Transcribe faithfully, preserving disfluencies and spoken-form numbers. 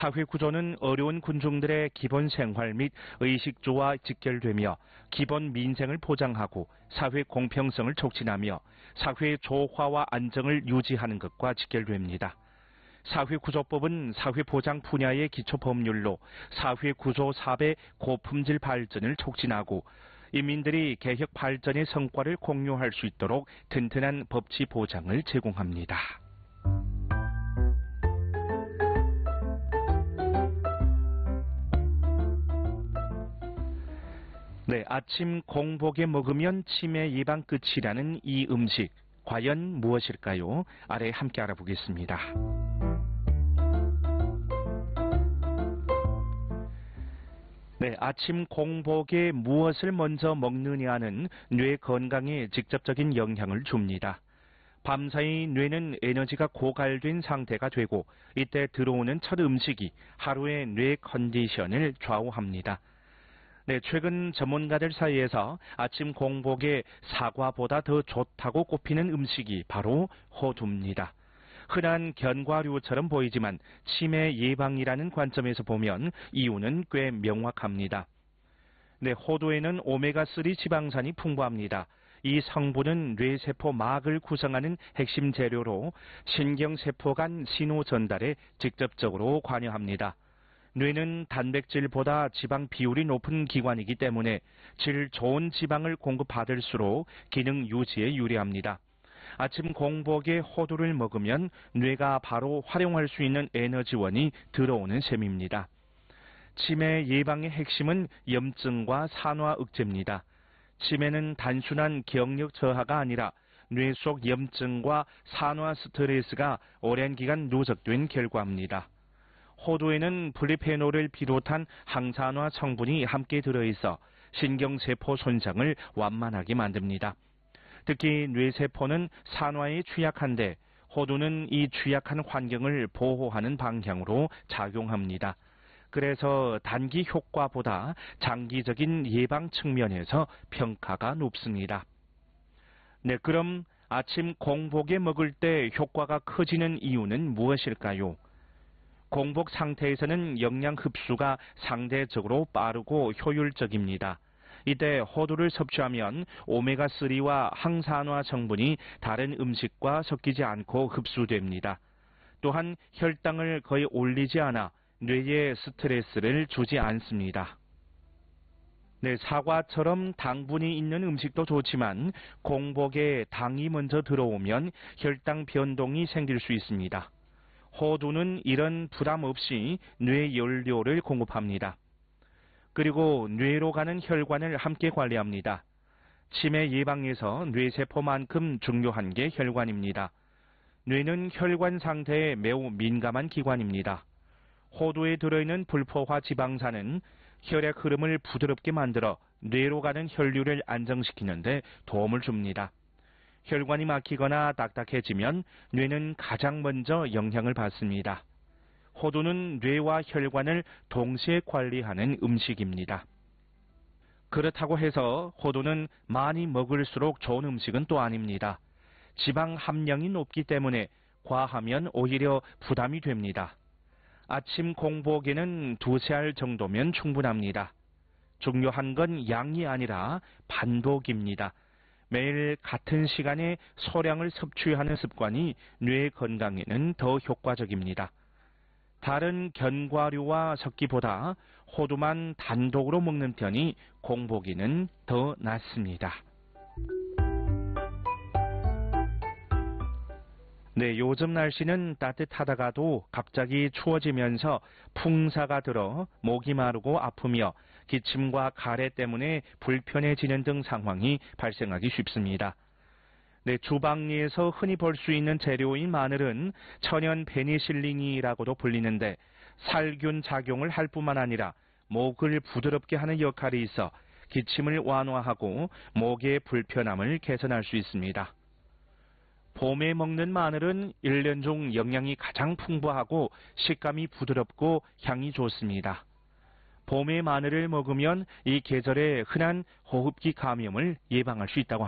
사회 구조는 어려운 군중들의 기본 생활 및 의식주와 직결되며 기본 민생을 보장하고 사회 공평성을 촉진하며 사회 조화와 안정을 유지하는 것과 직결됩니다. 사회구조법은 사회보장 분야의 기초법률로 사회구조 사업의 고품질 발전을 촉진하고 인민들이 개혁 발전의 성과를 공유할 수 있도록 튼튼한 법치 보장을 제공합니다. 네, 아침 공복에 먹으면 치매 예방 끝이라는 이 음식, 과연 무엇일까요? 아래 함께 알아보겠습니다. 네, 아침 공복에 무엇을 먼저 먹느냐는 뇌 건강에 직접적인 영향을 줍니다. 밤사이 뇌는 에너지가 고갈된 상태가 되고 이때 들어오는 첫 음식이 하루의 뇌 컨디션을 좌우합니다. 네, 최근 전문가들 사이에서 아침 공복에 사과보다 더 좋다고 꼽히는 음식이 바로 호두입니다. 흔한 견과류처럼 보이지만 치매 예방이라는 관점에서 보면 이유는 꽤 명확합니다. 네, 호두에는 오메가삼 지방산이 풍부합니다. 이 성분은 뇌세포 막을 구성하는 핵심 재료로 신경세포 간 신호 전달에 직접적으로 관여합니다. 뇌는 단백질보다 지방 비율이 높은 기관이기 때문에 질 좋은 지방을 공급받을수록 기능 유지에 유리합니다. 아침 공복에 호두를 먹으면 뇌가 바로 활용할 수 있는 에너지원이 들어오는 셈입니다. 치매 예방의 핵심은 염증과 산화 억제입니다. 치매는 단순한 경력 저하가 아니라 뇌 속 염증과 산화 스트레스가 오랜 기간 누적된 결과입니다. 호두에는 플리페놀을 비롯한 항산화 성분이 함께 들어있어 신경세포 손상을 완만하게 만듭니다. 특히 뇌세포는 산화에 취약한데 호두는 이 취약한 환경을 보호하는 방향으로 작용합니다. 그래서 단기 효과보다 장기적인 예방 측면에서 평가가 높습니다. 네, 그럼 아침 공복에 먹을 때 효과가 커지는 이유는 무엇일까요? 공복 상태에서는 영양 흡수가 상대적으로 빠르고 효율적입니다. 이때 호두를 섭취하면 오메가삼과 항산화 성분이 다른 음식과 섞이지 않고 흡수됩니다. 또한 혈당을 거의 올리지 않아 뇌에 스트레스를 주지 않습니다. 네, 사과처럼 당분이 있는 음식도 좋지만 공복에 당이 먼저 들어오면 혈당 변동이 생길 수 있습니다. 호두는 이런 부담 없이 뇌 연료를 공급합니다. 그리고 뇌로 가는 혈관을 함께 관리합니다. 치매 예방에서 뇌세포만큼 중요한 게 혈관입니다. 뇌는 혈관 상태에 매우 민감한 기관입니다. 호두에 들어있는 불포화 지방산은 혈액 흐름을 부드럽게 만들어 뇌로 가는 혈류를 안정시키는 데 도움을 줍니다. 혈관이 막히거나 딱딱해지면 뇌는 가장 먼저 영향을 받습니다. 호두는 뇌와 혈관을 동시에 관리하는 음식입니다. 그렇다고 해서 호두는 많이 먹을수록 좋은 음식은 또 아닙니다. 지방 함량이 높기 때문에 과하면 오히려 부담이 됩니다. 아침 공복에는 두세 알 정도면 충분합니다. 중요한 건 양이 아니라 반복입니다. 매일 같은 시간에 소량을 섭취하는 습관이 뇌 건강에는 더 효과적입니다. 다른 견과류와 섞기보다 호두만 단독으로 먹는 편이 공복에는 더 낫습니다. 네, 요즘 날씨는 따뜻하다가도 갑자기 추워지면서 풍사가 들어 목이 마르고 아프며 기침과 가래 때문에 불편해지는 등 상황이 발생하기 쉽습니다. 네, 주방에서 흔히 볼 수 있는 재료인 마늘은 천연 페니실린이라고도 불리는데 살균 작용을 할 뿐만 아니라 목을 부드럽게 하는 역할이 있어 기침을 완화하고 목의 불편함을 개선할 수 있습니다. 봄에 먹는 마늘은 일 년 중 영양이 가장 풍부하고 식감이 부드럽고 향이 좋습니다. 봄에 마늘을 먹으면 이 계절의 흔한 호흡기 감염을 예방할 수 있다고 합니다.